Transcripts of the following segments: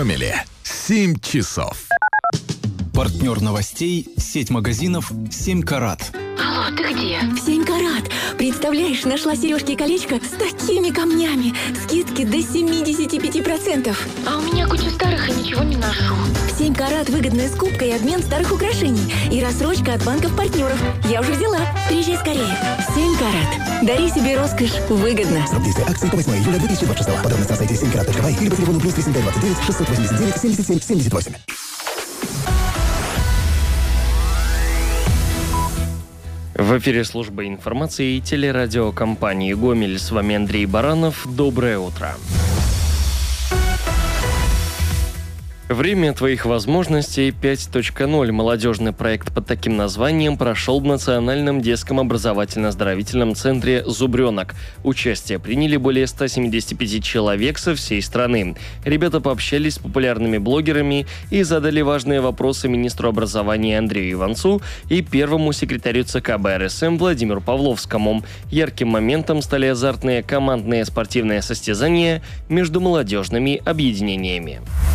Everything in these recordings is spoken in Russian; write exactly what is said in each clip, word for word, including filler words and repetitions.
Гомеле семь часов. Партнер новостей – сеть магазинов «семь карат». Алло, ты где? В семь карат. Представляешь, нашла сережки и колечко с такими камнями. Скидки до семьдесят пять процентов. А у меня куча старых и ничего не ношу. В семь карат выгодная скупка и обмен старых украшений. И рассрочка от банков-партнеров. Я уже взяла. Приезжай скорее. семь карат. Дари себе роскошь выгодно. Срок действия акции по восьмого июля две тысячи двадцать шестого. Подробности на сайте семь карат точка бай или по телефону плюс тридцать пять двадцать девять шестьсот восемьдесят девять семьдесят семь семьдесят восемь. В эфире служба информации и телерадиокомпании «Гомель». С вами Андрей Баранов. Доброе утро. Время твоих возможностей пять точка ноль. Молодежный проект под таким названием прошел в Национальном детском образовательно-оздоровительном центре «Зубренок». Участие приняли более ста семидесяти пяти человек со всей страны. Ребята пообщались с популярными блогерами и задали важные вопросы министру образования Андрею Иванцу и первому секретарю ЦК БРСМ Владимиру Павловскому. Ярким моментом стали азартные командные спортивные состязания между молодежными объединениями.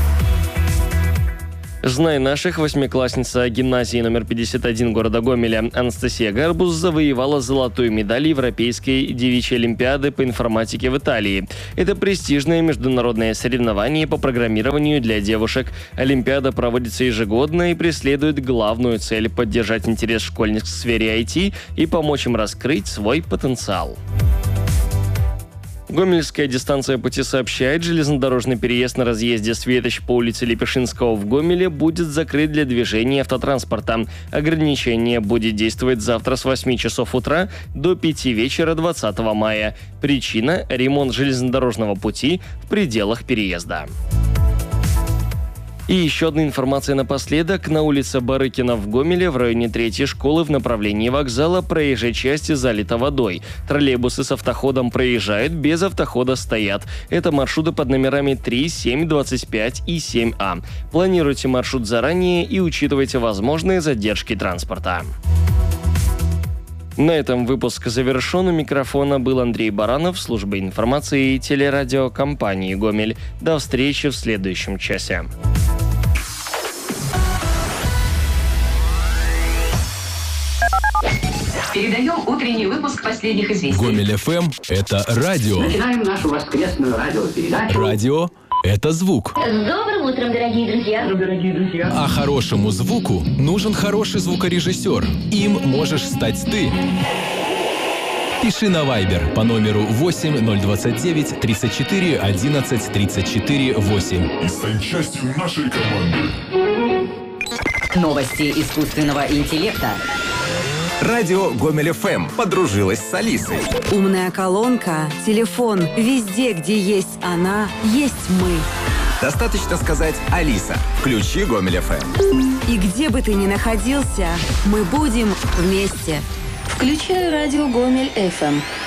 «Знай наших» восьмиклассница гимназии номер пятьдесят один города Гомеля Анастасия Гарбуз завоевала золотую медаль Европейской девичьей олимпиады по информатике в Италии. Это престижное международное соревнование по программированию для девушек. Олимпиада проводится ежегодно и преследует главную цель – поддержать интерес школьниц к сфере ай ти и помочь им раскрыть свой потенциал. Гомельская дистанция пути сообщает, железнодорожный переезд на разъезде Светоч по улице Лепешинского в Гомеле будет закрыт для движения автотранспорта. Ограничение будет действовать завтра с восьми часов утра до пяти вечера двадцатого мая. Причина – ремонт железнодорожного пути в пределах переезда. И еще одна информация напоследок. На улице Барыкина в Гомеле в районе третьей школы в направлении вокзала проезжей части залита водой. Троллейбусы с автоходом проезжают, без автохода стоят. Это маршруты под номерами три, семь, двадцать пять и семь А. Планируйте маршрут заранее и учитывайте возможные задержки транспорта. На этом выпуск завершен. У микрофона был Андрей Баранов, служба информации и телерадиокомпании «Гомель». До встречи в следующем часе. Передаем утренний выпуск последних известий. Гомель эф эм – это радио. Начинаем нашу воскресную радиопередачу. Радио – это звук. С добрым утром, дорогие друзья. Дорогие друзья. А хорошему звуку нужен хороший звукорежиссер. Им можешь стать ты. Пиши на Viber по номеру восемь ноль двадцать девять тридцать четыре одиннадцать тридцать четыре восемь. И стань частью нашей команды. Новости искусственного интеллекта. Радио Гомель эф эм подружилась с Алисой. Умная колонка, телефон, везде, где есть она, есть мы. Достаточно сказать «Алиса, включи Гомель эф эм». И где бы ты ни находился, мы будем вместе. Включай радио Гомель эф эм.